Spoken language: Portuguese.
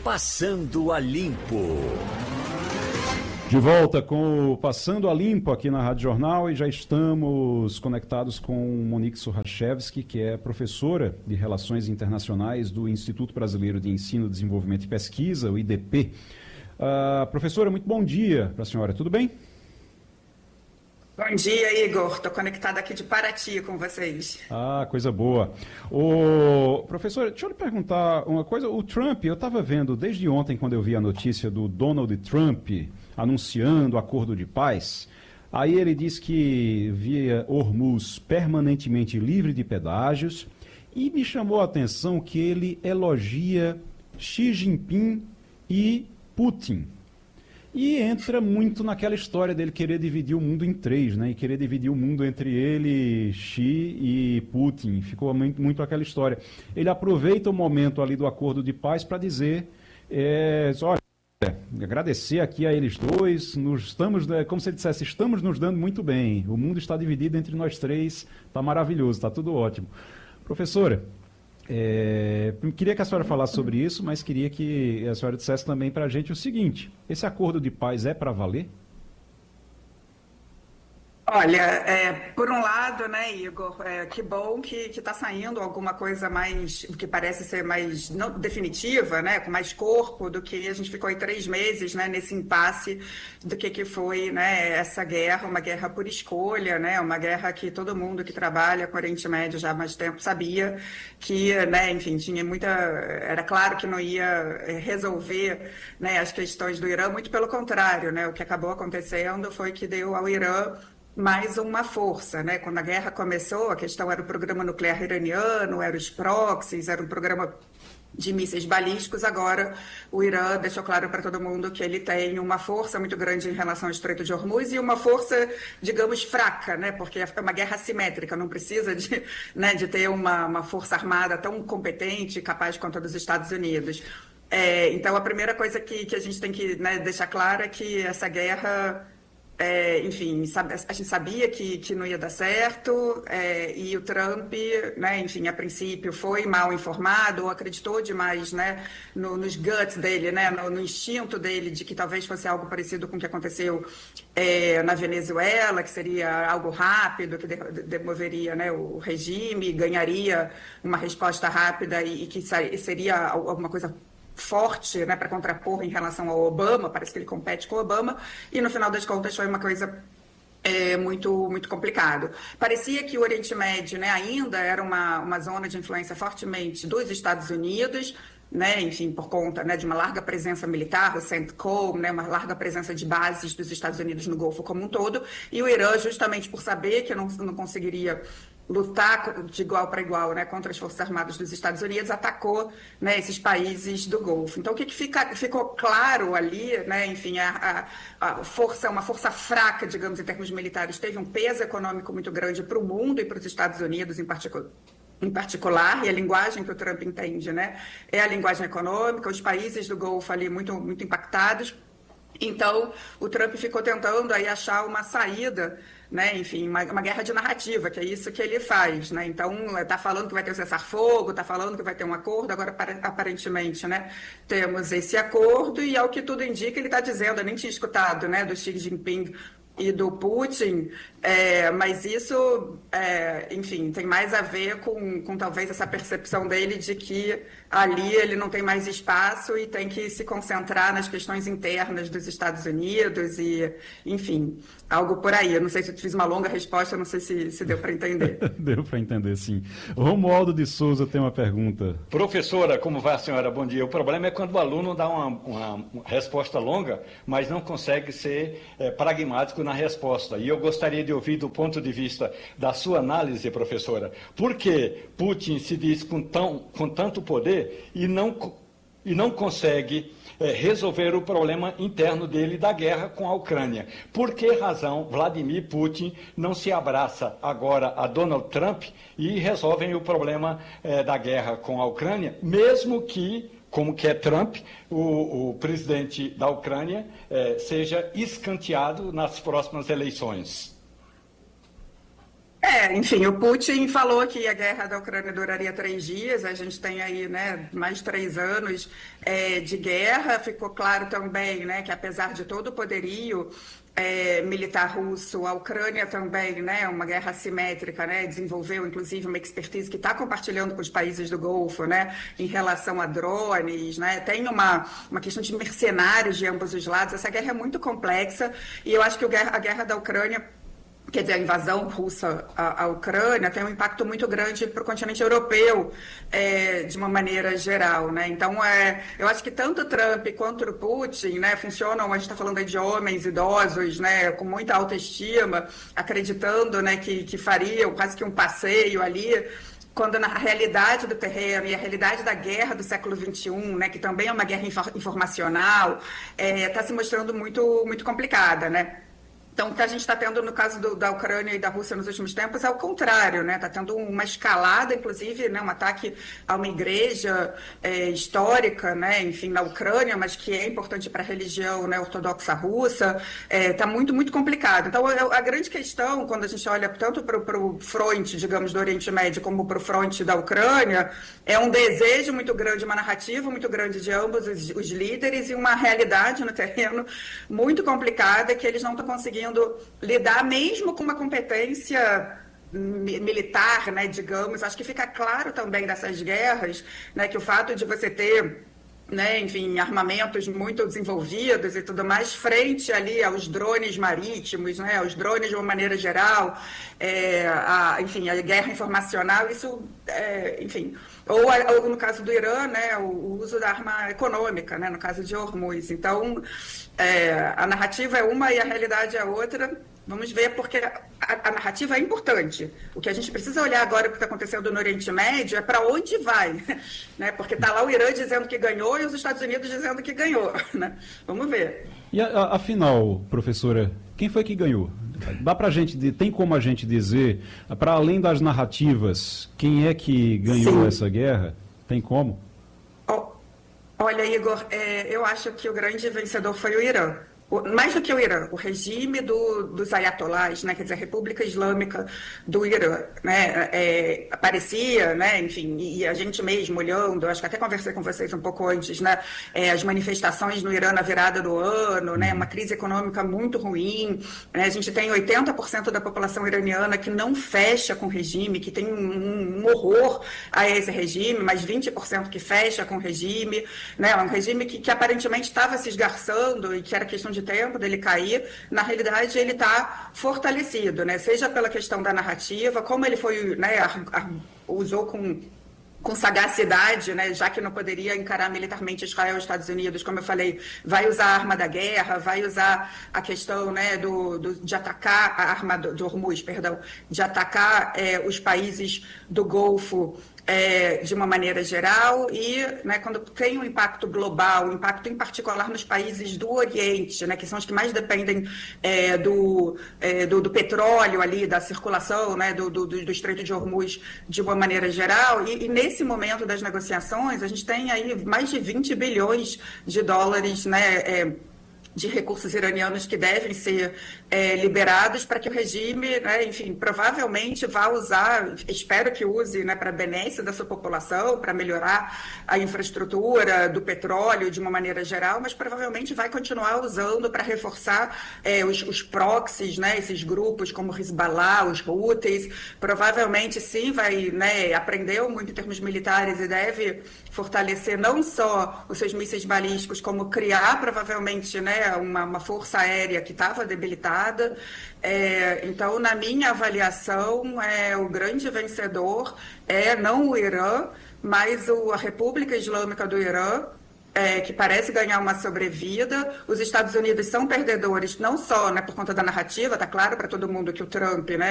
Passando a Limpo. De volta com o Passando a Limpo aqui na Rádio Jornal e já estamos conectados com Monique Surachevski, que é professora de Relações Internacionais do Instituto Brasileiro de Ensino, Desenvolvimento e Pesquisa, o IDP. Professora, muito bom dia para a senhora, tudo bem? Bom dia, Igor. Estou conectada aqui de Paraty com vocês. Coisa boa. Professora, deixa eu lhe perguntar uma coisa. O Trump, eu estava vendo desde ontem, quando eu vi a notícia do Donald Trump anunciando o acordo de paz, aí ele diz que via Hormuz permanentemente livre de pedágios e me chamou a atenção que ele elogia Xi Jinping e Putin. E entra muito naquela história dele querer dividir o mundo em três, né? E querer dividir o mundo entre ele, Xi e Putin. Ficou muito aquela história. Ele aproveita o momento ali do acordo de paz para dizer, olha, agradecer aqui a eles dois, como se ele dissesse, estamos nos dando muito bem. O mundo está dividido entre nós três, está maravilhoso, está tudo ótimo. Professora, queria que a senhora falasse sobre isso, mas queria que a senhora dissesse também para a gente o seguinte: esse acordo de paz é para valer? Olha, por um lado, né, Igor, que bom que está saindo alguma coisa mais, que parece ser mais não, definitiva, né, com mais corpo do que a gente ficou aí 3 meses, né, nesse impasse do que foi, né, essa guerra, uma guerra por escolha, né, uma guerra que todo mundo que trabalha com o Oriente Médio já há mais tempo sabia que, né, enfim, tinha era claro que não ia resolver, né, as questões do Irã, muito pelo contrário, né, o que acabou acontecendo foi que deu ao Irã mais uma força, né? Quando a guerra começou, a questão era o programa nuclear iraniano, eram os proxies, era um programa de mísseis balísticos. Agora o Irã deixou claro para todo mundo que ele tem uma força muito grande em relação ao Estreito de Hormuz e uma força, digamos, fraca, né? Porque é uma guerra assimétrica, não precisa de ter uma força armada tão competente e capaz quanto a dos Estados Unidos. Então, a primeira coisa que a gente tem que, né, deixar clara é que essa guerra... enfim, a gente sabia que não ia dar certo, e o Trump, né, enfim, a princípio foi mal informado ou acreditou demais, né, nos guts dele, né, no instinto dele de que talvez fosse algo parecido com o que aconteceu na Venezuela, que seria algo rápido, que demoveria, né, o regime, ganharia uma resposta rápida e que seria alguma coisa forte, né, para contrapor em relação ao Obama. Parece que ele compete com o Obama, e no final das contas foi uma coisa muito, muito complicado. Parecia que o Oriente Médio, né, ainda era uma zona de influência fortemente dos Estados Unidos, né, enfim, por conta, né, de uma larga presença militar, o CENTCOM, né, uma larga presença de bases dos Estados Unidos no Golfo como um todo, e o Irã, justamente por saber que não conseguiria lutar de igual para igual, né, contra as Forças Armadas dos Estados Unidos, atacou, né, esses países do Golfo. Então, o que ficou claro ali, né, enfim, a força, uma força fraca, digamos, em termos militares, teve um peso econômico muito grande para o mundo e para os Estados Unidos em particular, e a linguagem que o Trump entende, né, é a linguagem econômica, os países do Golfo ali muito, muito impactados. Então, o Trump ficou tentando aí achar uma saída, né, enfim, uma guerra de narrativa, que é isso que ele faz, né? Então, está falando que vai ter um cessar-fogo, está falando que vai ter um acordo, agora, aparentemente, né, temos esse acordo, e ao que tudo indica, ele está dizendo, eu nem tinha escutado, né, do Xi Jinping e do Putin, mas isso, enfim, tem mais a ver com talvez essa percepção dele de que ali ele não tem mais espaço e tem que se concentrar nas questões internas dos Estados Unidos e, enfim, algo por aí. Eu não sei se eu fiz uma longa resposta, não sei se deu para entender. Deu para entender, sim. Romualdo de Souza tem uma pergunta. Professora, como vai a senhora? Bom dia. O problema é quando o aluno dá uma resposta longa, mas não consegue ser pragmático na resposta. E eu gostaria de ouvir do ponto de vista da sua análise, professora, por que Putin se diz com tanto poder e não consegue resolver o problema interno dele da guerra com a Ucrânia? Por que razão Vladimir Putin não se abraça agora a Donald Trump e resolvem o problema da guerra com a Ucrânia, mesmo que, como que é Trump, o presidente da Ucrânia seja escanteado nas próximas eleições? Enfim, o Putin falou que a guerra da Ucrânia duraria 3 dias, a gente tem aí, né, mais de 3 anos de guerra. Ficou claro também, né, que apesar de todo o poderio militar russo, a Ucrânia também, né, uma guerra assimétrica, né, desenvolveu inclusive uma expertise que está compartilhando com os países do Golfo, né, em relação a drones, né, tem uma questão de mercenários de ambos os lados. Essa guerra é muito complexa e eu acho que a guerra da Ucrânia, quer dizer, a invasão russa à Ucrânia tem um impacto muito grande para o continente europeu, de uma maneira geral, né? Então, eu acho que tanto o Trump quanto o Putin, né, funcionam, a gente está falando aí de homens idosos, né, com muita autoestima, acreditando, né, que fariam quase que um passeio ali, quando na realidade do terreno e a realidade da guerra do século XXI, né, que também é uma guerra informacional, está se mostrando muito, muito complicada, né? Então, o que a gente está tendo no caso da Ucrânia e da Rússia nos últimos tempos é o contrário, né? Está tendo uma escalada, inclusive, né? Um ataque a uma igreja histórica, né? Enfim, na Ucrânia, mas que é importante para a religião, né, ortodoxa russa. Está muito, muito complicado. Então, a grande questão, quando a gente olha tanto para o fronte, digamos, do Oriente Médio, como para o fronte da Ucrânia, é um desejo muito grande, uma narrativa muito grande de ambos os líderes e uma realidade no terreno muito complicada que eles não estão conseguindo lidar mesmo com uma competência militar, né, digamos. Acho que fica claro também dessas guerras, né, que o fato de você ter, né, enfim, armamentos muito desenvolvidos e tudo mais, frente ali aos drones marítimos, né, aos drones de uma maneira geral, enfim, a guerra informacional, isso, enfim, ou no caso do Irã, né, o uso da arma econômica, né, no caso de Hormuz. Então, a narrativa é uma e a realidade é outra. Vamos ver, porque a narrativa é importante. O que a gente precisa olhar agora para o que está acontecendo no Oriente Médio é para onde vai, né? Porque está lá o Irã dizendo que ganhou e os Estados Unidos dizendo que ganhou, né? Vamos ver. E afinal, professora, quem foi que ganhou? Dá pra gente, tem como a gente dizer, para além das narrativas, quem é que ganhou Sim. essa guerra? Tem como? Olha, Igor, eu acho que o grande vencedor foi o Irã. Mais do que o Irã, o regime dos ayatolás, né, quer dizer, a República Islâmica do Irã, né, aparecia, né, enfim, e a gente mesmo olhando, acho que até conversei com vocês um pouco antes, né, as manifestações no Irã na virada do ano, né, uma crise econômica muito ruim, né, a gente tem 80% da população iraniana que não fecha com o regime, que tem um horror a esse regime, mas 20% que fecha com o regime, né, um regime que aparentemente estava se esgarçando e que era questão de tempo dele cair. Na realidade ele está fortalecido, né? Seja pela questão da narrativa, como ele foi, né, usou com sagacidade, né, já que não poderia encarar militarmente Israel e Estados Unidos, como eu falei, vai usar a arma da guerra, vai usar a questão, né, de atacar a arma do Hormuz, perdão, de atacar os países do Golfo de uma maneira geral e, né, quando tem um impacto global, um impacto em particular nos países do Oriente, né, que são os que mais dependem do petróleo ali, da circulação, né, do Estreito de Hormuz de uma maneira geral, e nesse momento das negociações a gente tem aí mais de 20 bilhões de dólares, né, de recursos iranianos que devem ser liberados para que o regime, né, enfim, provavelmente vá usar, espero que use, né, para a benesse da sua população, para melhorar a infraestrutura do petróleo de uma maneira geral, mas provavelmente vai continuar usando para reforçar os proxies, né, esses grupos como o Hezbollah, os Houthis, provavelmente sim vai, né, aprendeu muito em termos militares e deve fortalecer não só os seus mísseis balísticos, como criar provavelmente, né, uma força aérea que estava debilitada. Então, na minha avaliação, o grande vencedor é não o Irã, mas a República Islâmica do Irã, que parece ganhar uma sobrevida. Os Estados Unidos são perdedores, não só, né, por conta da narrativa, está claro para todo mundo que o Trump, né,